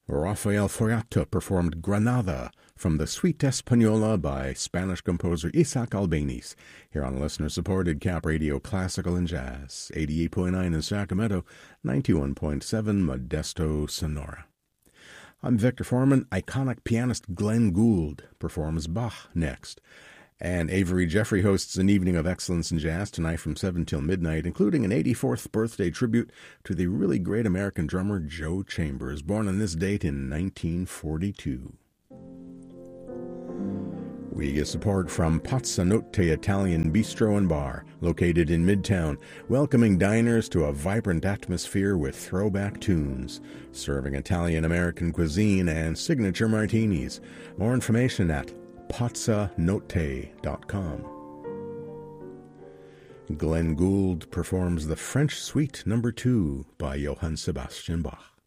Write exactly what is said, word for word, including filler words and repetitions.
Rafael Foriato performed Granada from the Suite Española by Spanish composer Isaac Albéniz, here on listener-supported Cap Radio Classical and Jazz, eighty-eight point nine in Sacramento, ninety-one point seven Modesto, Sonora. I'm Victor Foreman. Iconic pianist Glenn Gould performs Bach next. And Avery Jeffrey hosts an evening of excellence in jazz tonight from seven till midnight, including an eighty-fourth birthday tribute to the really great American drummer Joe Chambers, born on this date in nineteen forty-two. We get support from Pazza Notte Italian Bistro and Bar, located in Midtown, welcoming diners to a vibrant atmosphere with throwback tunes, serving Italian-American cuisine and signature martinis. More information at pazza notte dot com. Glenn Gould performs the French Suite Number two by Johann Sebastian Bach.